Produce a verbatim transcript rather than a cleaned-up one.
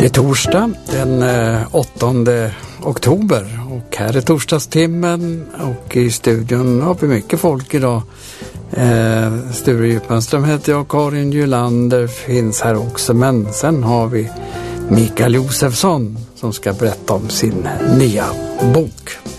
Det är torsdag den åttonde oktober och här är torsdagstimmen och i studion har vi mycket folk idag. Eh, Sture Djupmanström heter jag, Karin Gylander finns här också, men sen har vi Mikael Josefsson som ska berätta om sin nya bok.